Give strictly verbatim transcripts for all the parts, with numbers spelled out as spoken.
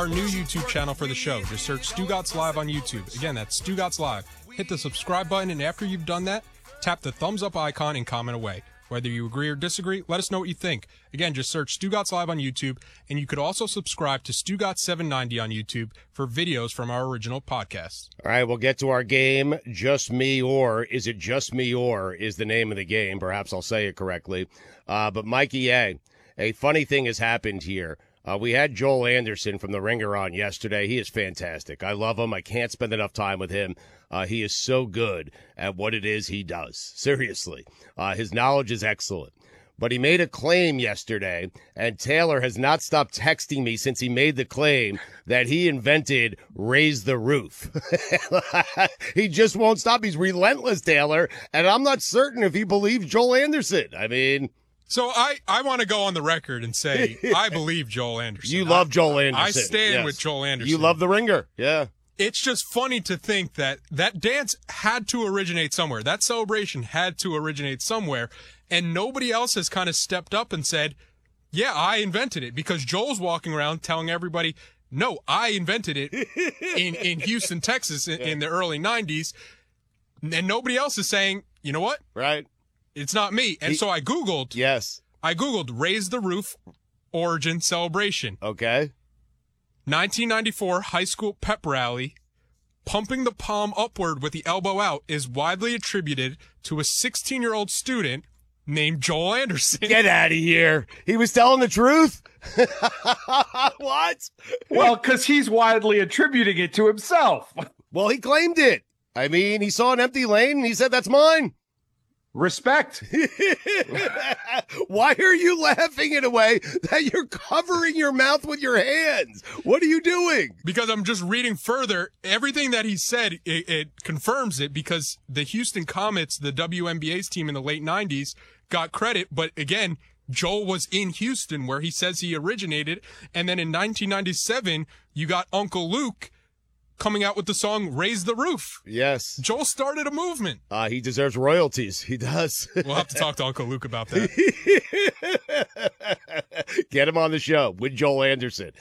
Our new YouTube channel for the show. Just search Stugotz Live on YouTube. Again, that's Stugotz Live. Hit the subscribe button, and after you've done that, tap the thumbs up icon and comment away. Whether you agree or disagree, let us know what you think. Again, just search Stugotz Live on YouTube, and you could also subscribe to Stugotz seven ninety on YouTube for videos from our original podcasts. All right, we'll get to our game. Just Me Or. Is it Just Me Or is the name of the game. Perhaps I'll say it correctly. Uh, but Mikey A, a funny thing has happened here. Uh, we had Joel Anderson from The Ringer on yesterday. He is fantastic. I love him. I can't spend enough time with him. Uh, he is so good at what it is he does. Seriously. Uh, his knowledge is excellent. But he made a claim yesterday, and Taylor has not stopped texting me since he made the claim that he invented Raise the Roof. He just won't stop. He's relentless, Taylor, and I'm not certain if he believes Joel Anderson. I mean... So I, I want to go on the record and say I believe Joel Anderson. You love Joel Anderson. I stand yes. with Joel Anderson. You love The Ringer. Yeah. It's just funny to think that that dance had to originate somewhere. That celebration had to originate somewhere. And nobody else has kind of stepped up and said, yeah, I invented it. Because Joel's walking around telling everybody, no, I invented it in, in Houston, Texas in, in the early nineties. And nobody else is saying, you know what? Right. It's not me. And he, so I Googled. Yes. I Googled Raise the Roof origin celebration. Okay. nineteen ninety-four high school pep rally. Pumping the palm upward with the elbow out is widely attributed to a sixteen-year-old student named Joel Anderson. Get out of here. He was telling the truth? What? Well, because he's widely attributing it to himself. Well, he claimed it. I mean, he saw an empty lane and he said, that's mine. Respect. Why are you laughing in a way that you're covering your mouth with your hands? What are you doing? Because I'm just reading further. Everything that he said, it, it confirms it because the Houston Comets, the W N B A's team in the late nineties, got credit. But again, Joel was in Houston where he says he originated. And then in nineteen ninety-seven, you got Uncle Luke coming out with the song Raise the Roof. Yes. Joel started a movement. Uh, he deserves royalties. He does. We'll have to talk to Uncle Luke about that. Get him on the show with Joel Anderson.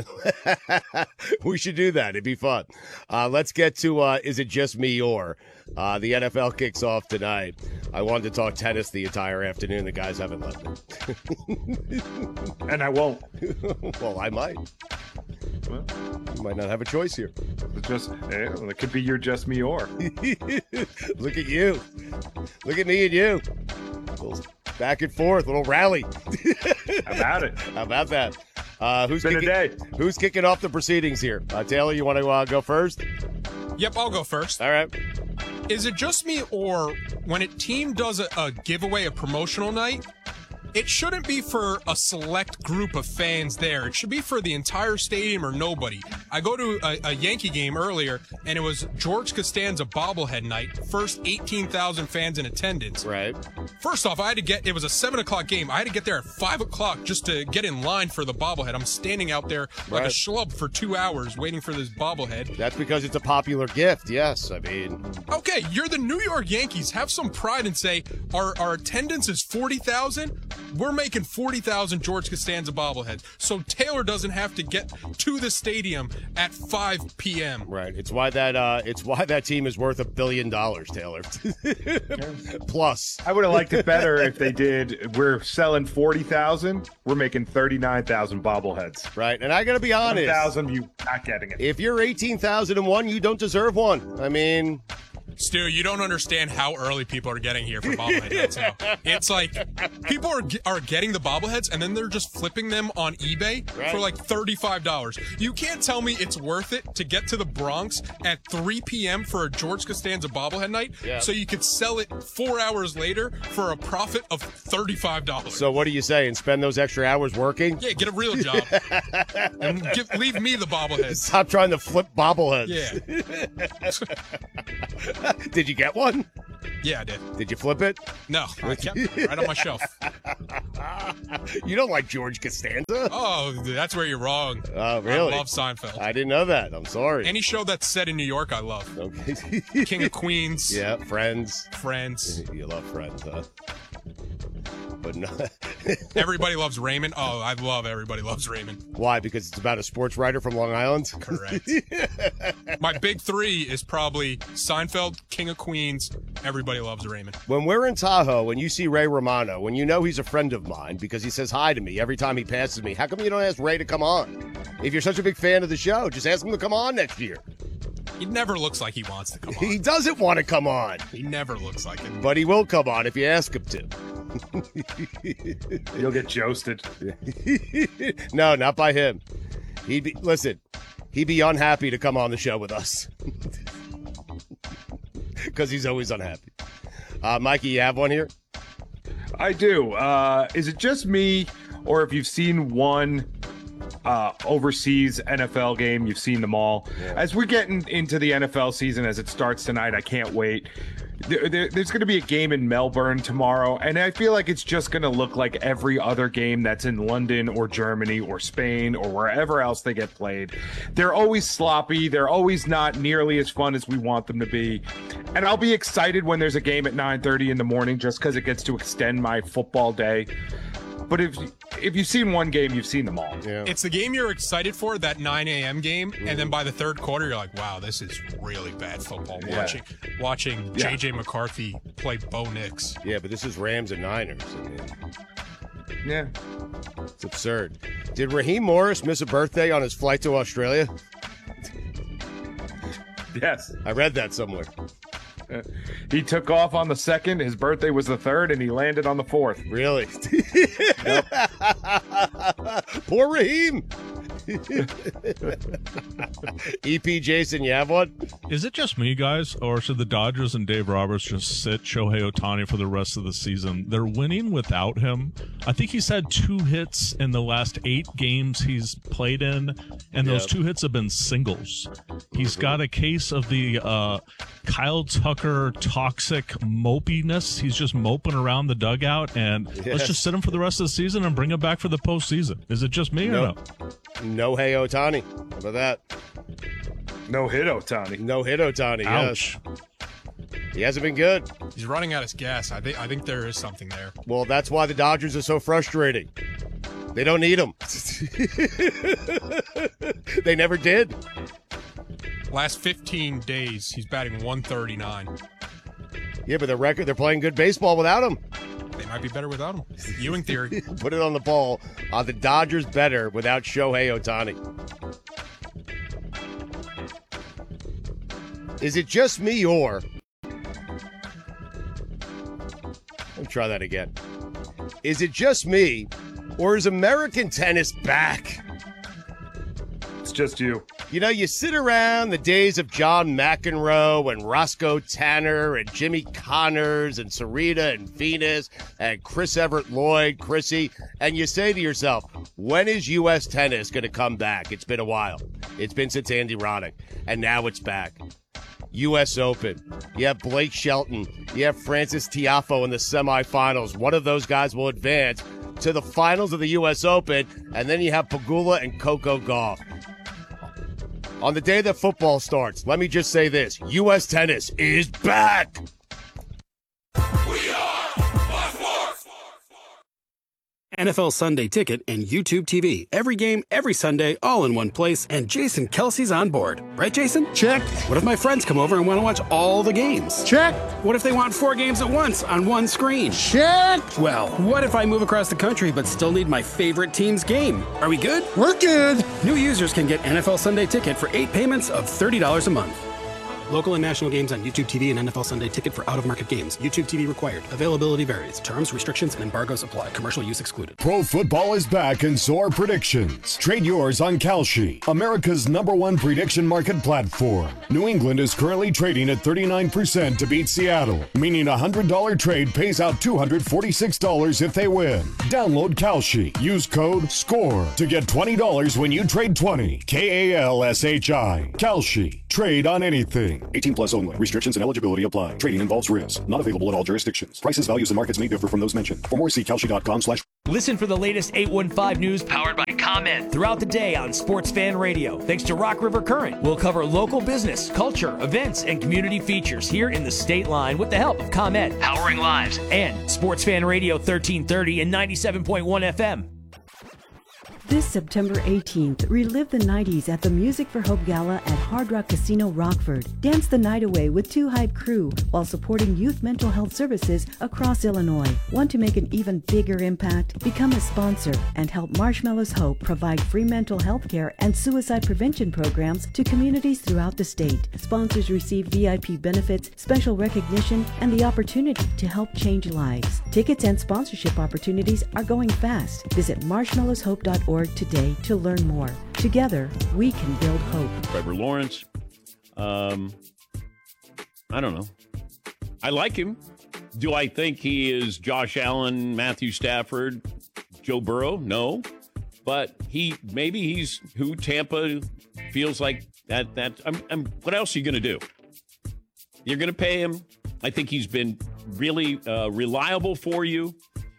We should do that. It'd be fun. Uh, let's get to uh, Is It Just Me Or? Uh, the N F L kicks off tonight. I wanted to talk tennis the entire afternoon. The guys haven't left me. And I won't. Well, I might. Well, you might not have a choice here. It's just, eh, well, it could be your Just Me Or. Look at you. Look at me and you. Back and forth, little rally. How about it? How about that? Uh, who's, Been kicking, a day. who's kicking off the proceedings here? Uh, Taylor, you want to uh, go first? Yep, I'll go first. All right. Is it just me, or when a team does a, a giveaway, a promotional night, it shouldn't be for a select group of fans there. It should be for the entire stadium or nobody. I go to a, a Yankee game earlier, and it was George Costanza bobblehead night. First eighteen thousand fans in attendance. Right. First off, I had to get, it was a seven o'clock game. I had to get there at five o'clock just to get in line for the bobblehead. I'm standing out there like right. a schlub for two hours waiting for this bobblehead. That's because it's a popular gift, yes. I mean... Okay, you're the New York Yankees. Have some pride and say, our, our attendance is forty thousand. We're making forty thousand George Costanza bobbleheads. So Taylor doesn't have to get to the stadium at five p.m. Right. It's why that uh, it's why that team is worth a billion dollars, Taylor. Plus. I would have liked it better if they did, we're selling forty thousand, we're making thirty-nine thousand bobbleheads. Right. And I got to be honest. one thousand, you not getting it. If you're eighteen thousand one, you don't deserve one. I mean... Stu, you don't understand how early people are getting here for bobblehead nights now. It's like people are are getting the bobbleheads and then they're just flipping them on eBay right. for like thirty-five dollars. You can't tell me it's worth it to get to the Bronx at three p.m. for a George Costanza bobblehead night yeah. so you could sell it four hours later for a profit of thirty-five dollars. So what are you saying? Spend those extra hours working? Yeah, get a real job. And give, leave me the bobbleheads. Stop trying to flip bobbleheads. Yeah. Did you get one? Yeah, I did. Did you flip it? No, I kept it right on my shelf. You don't like George Costanza? Oh, that's where you're wrong. Oh, really? I love Seinfeld. I didn't know that. I'm sorry. Any show that's set in New York, I love. Okay. King of Queens. Yeah, Friends. Friends. You love Friends, huh? but no. Everybody Loves Raymond. Oh, I love Everybody Loves Raymond. Why? Because it's about a sports writer from Long Island? Correct. My big three is probably Seinfeld, King of Queens, Everybody Loves Raymond. When we're in Tahoe and you see Ray Romano, when you know he's a friend of mine because he says hi to me every time he passes me, how come you don't ask Ray to come on? If you're such a big fan of the show, just ask him to come on next year. He never looks like he wants to come on. He doesn't want to come on. He never looks like it. But he will come on if you ask him to. You'll get jousted. No, not by him. He'd be, listen, he'd be unhappy to come on the show with us. Because he's always unhappy. Uh, Mikey, you have one here? I do. Uh, is it just me, or if you've seen one uh, overseas N F L game, you've seen them all? Yeah. As we're getting into the N F L season, as it starts tonight, I can't wait. There, there, there's going to be a game in Melbourne tomorrow, and I feel like it's just going to look like every other game that's in London or Germany or Spain or wherever else they get played. They're always sloppy. They're always not nearly as fun as we want them to be. And I'll be excited when there's a game at nine thirty in the morning just because it gets to extend my football day. But if if you've seen one game, you've seen them all. Yeah. It's the game you're excited for, that nine a.m. game, mm-hmm. and then by the third quarter, you're like, wow, this is really bad football. Yeah. Watching watching Yeah. J J McCarthy play Bo Nix. Yeah, but this is Rams and Niners. I mean, Yeah. it's absurd. Did Raheem Morris miss a birthday on his flight to Australia? Yes. I read that somewhere. Uh, he took off on the second. His birthday was the third, and he landed on the fourth. Really? Poor Raheem. E P, Jason, you have one? Is it just me, guys, or should the Dodgers and Dave Roberts just sit Shohei Ohtani for the rest of the season? They're winning without him. I think he's had two hits in the last eight games he's played in, and those Yep. two hits have been singles. He's got a case of the uh, Kyle Tucker toxic mopiness. He's just moping around the dugout, and Yes. let's just sit him for the rest of the season and bring him back for the postseason. Is it just me Nope. or no? No Hey Ohtani. How about that? No hit, Ohtani. No hit Ohtani, Ouch. yes. He hasn't been good. He's running out of gas. I think I think there is something there. Well, that's why the Dodgers are so frustrating. They don't need him. They never did. Last fifteen days, he's batting one thirty-nine. Yeah, but the record, they're playing good baseball without him. They might be better without him. Ewing theory. Put it on the ball. Are the Dodgers better without Shohei Ohtani? Is it just me or... Let me try that again. Is it just me or is American tennis back? It's just you. You know, you sit around the days of John McEnroe and Roscoe Tanner and Jimmy Connors and Serena and Venus and Chris Everett Lloyd, Chrissy, and you say to yourself, when is U S tennis going to come back? It's been a while. It's been since Andy Roddick, and now it's back. U S Open. You have Blake Shelton. You have Francis Tiafoe in the semifinals. One of those guys will advance to the finals of the U S Open, and then you have Pegula and Coco Gauff. On the day that football starts, let me just say this. U S tennis is back. We are Buzzworks. N F L Sunday Ticket and YouTube T V. Every game, every Sunday, all in one place. And Jason Kelsey's on board. Right, Jason? Check. What if my friends come over and want to watch all the games? Check. What if they want four games at once on one screen? Check. Well, what if I move across the country but still need my favorite team's game? Are we good? We're good. New users can get N F L Sunday Ticket for eight payments of thirty dollars a month. Local and national games on YouTube T V and N F L Sunday Ticket for out-of-market games. YouTube T V required. Availability varies. Terms, restrictions, and embargoes apply. Commercial use excluded. Pro football is back and so are predictions. Trade yours on Kalshi, America's number one prediction market platform. New England is currently trading at thirty-nine percent to beat Seattle, meaning a one hundred dollars trade pays out two hundred forty-six dollars if they win. Download Kalshi. Use code SCORE to get twenty dollars when you trade twenty. K A L S H I. Kalshi. Trade on anything. eighteen plus only. Restrictions and eligibility apply. Trading involves risk. Not available in all jurisdictions. Prices, values, and markets may differ from those mentioned. For more, see Kalshi dot com slash Listen for the latest eight one five news powered by ComEd throughout the day on Sports Fan Radio. Thanks to Rock River Current, we'll cover local business, culture, events, and community features here in the state line with the help of ComEd, powering lives, and Sports Fan Radio thirteen thirty and ninety-seven point one F M. This September eighteenth, relive the nineties at the Music for Hope Gala at Hard Rock Casino Rockford. Dance the night away with Two Hype Crew while supporting youth mental health services across Illinois. Want to make an even bigger impact? Become a sponsor and help Marshmallows Hope provide free mental health care and suicide prevention programs to communities throughout the state. Sponsors receive V I P benefits, special recognition, and the opportunity to help change lives. Tickets and sponsorship opportunities are going fast. Visit marshmallows hope dot org today to learn more. Together, we can build hope. Trevor Lawrence. Um, I don't know. I like him. Do I think he is Josh Allen, Matthew Stafford, Joe Burrow? No. But he maybe he's who Tampa feels like that. That I'm, I'm, what else are you going to do? You're going to pay him. I think he's been really uh, reliable for you.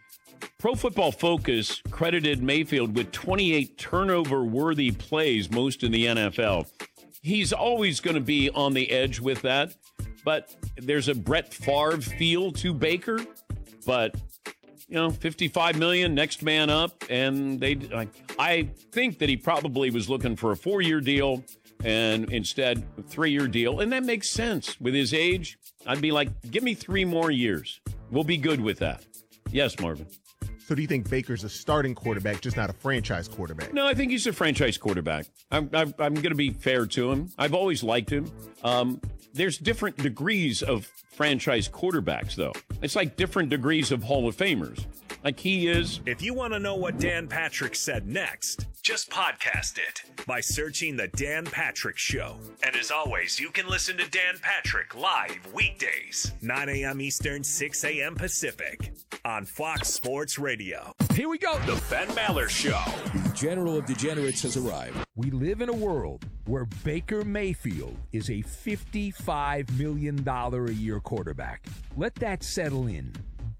Pro Football Focus credited Mayfield with twenty-eight turnover-worthy plays, most in the N F L. He's always going to be on the edge with that, but there's a Brett Favre feel to Baker. But, you know, fifty-five million dollars, next man up, and they. I, I think that he probably was looking for a four-year deal, and instead a three-year deal, and that makes sense. With his age, I'd be like, give me three more years. We'll be good with that. Yes, Marvin. So do you think Baker's a starting quarterback, just not a franchise quarterback? No, I think he's a franchise quarterback. I'm, I'm, I'm going to be fair to him. I've always liked him. Um, there's different degrees of franchise quarterbacks, though. It's like different degrees of Hall of Famers. Like he is. If you want to know what Dan Patrick said next, just podcast it by searching The Dan Patrick Show. And as always, you can listen to Dan Patrick live weekdays, nine a.m. Eastern, six a.m. Pacific on Fox Sports Radio. Here we go. The Ben Maller Show. The General of Degenerates has arrived. We live in a world where Baker Mayfield is a fifty-five million dollars a year quarterback. Let that settle in.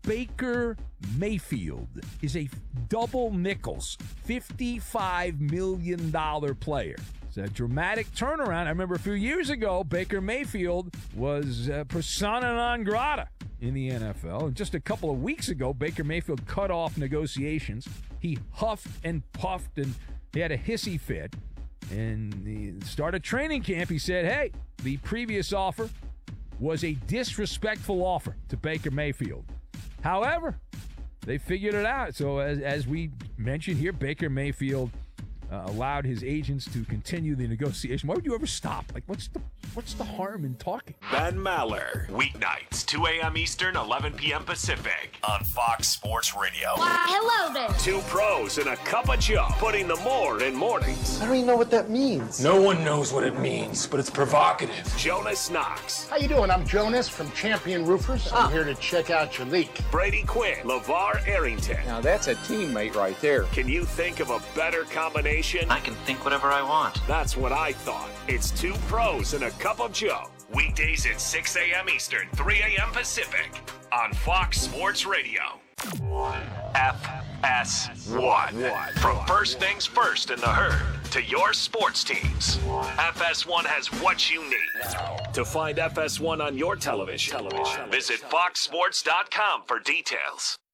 Baker Mayfield is a double nickels, fifty-five million dollars player. It's a dramatic turnaround. I remember a few years ago, Baker Mayfield was uh, persona non grata in the N F L. And just a couple of weeks ago, Baker Mayfield cut off negotiations. He huffed and puffed and he had a hissy fit. And the start of training camp, he said, hey, the previous offer was a disrespectful offer to Baker Mayfield. However, they figured it out. So as, as we mentioned here, Baker Mayfield uh, allowed his agents to continue the negotiation. Why would you ever stop? Like, what's the what's the harm in talking? Ben Maller, weeknights, two a.m. Eastern, eleven p.m. Pacific on Fox Sports Radio. Why, hello there. Two pros and a cup of Joe, putting the more in mornings. I don't even know what that means. No one knows what it means, but it's provocative. Jonas Knox. How you doing? I'm Jonas from Champion Roofers. I'm here to check out your leak. Brady Quinn, LeVar Arrington. Now that's a teammate right there. Can you think of a better combination? I can think whatever I want. That's what I thought. It's two pros and a cup of Joe. Weekdays at six a.m. Eastern, three a.m. Pacific on Fox Sports Radio. F S one. From first things first in the herd to your sports teams, F S one has what you need. To find F S one on your television, visit fox sports dot com for details.